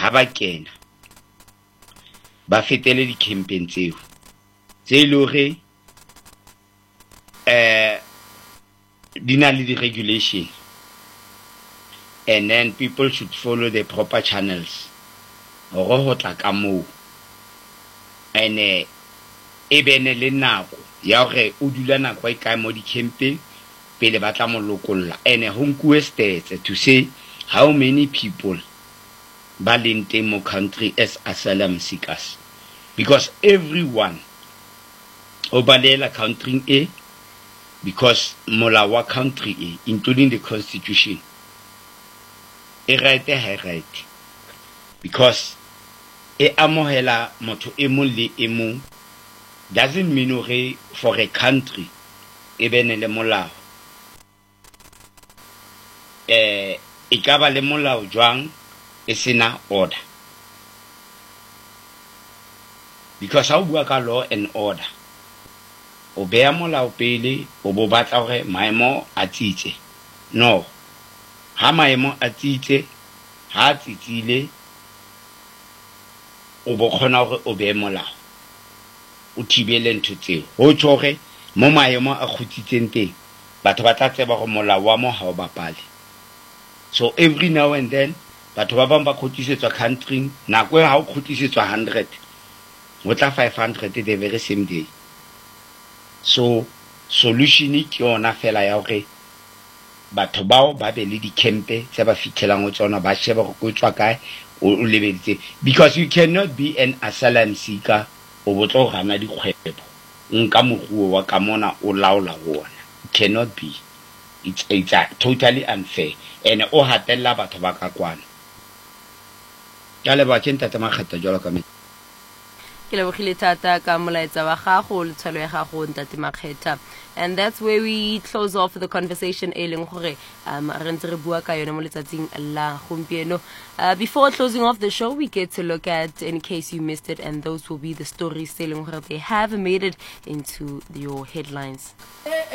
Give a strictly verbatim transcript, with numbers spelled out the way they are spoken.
ha ba kena ba fetele di campaign tseo tse lore eh dina le di regulation, and then people should follow the proper channels hore ho tla ka moo, and eh e bene le nako ya hore o dula nako e kae mo di campaign pele ba tla mo lokolla, and ho nkuwe stats to say how many people ba leng teng mo country as asylum seekers, because everyone o balela country e, because mola wa country e, including the constitution, e right e right, because e amohela motho e mong le e mong, doesn't mean hore for a country e bene le molao eh e ka ba le molao jwang e sena order, because ha o bua ka law and order o beya molao pele o bo batla hore maemo a tsitse. No, ha maemo a tsitse ha tsitsile o bo khona hore o beye molao o thibele ntho tseo, ho tjore mo maemo a khutsitseng teng batho ba tla tseba go molao wa mo ha o bapale. So every now and then batho ba bang ba khutlisetswa country, nako ha o khutlisetswa one hundred o tla five hundred the very same day. So solution ke yona fela ya hore batho bao ba be le di campe tse ba fitlhelang o tsona ba sheba go tswa kae o lebeditse, because you cannot be an asylum seeker o botlo gana di kgwebo nka moruo wa ka mona o laola bona. It cannot be. It's, it's uh, totally unfair, and o hatella batho ba ka kwana ya le ba tshenta tsa makgetho jalo ka me ke lebogile thata ka molaetsa wa gago le tshelo ya gago ntate Makgetha. And that's where we close off the conversation e leng gore um re ntse re bua ka yone mo letsatsing la gompieno. Uh, before closing off the show, we get to look at, in case you missed it, and those will be the stories selling where they have made it into your headlines.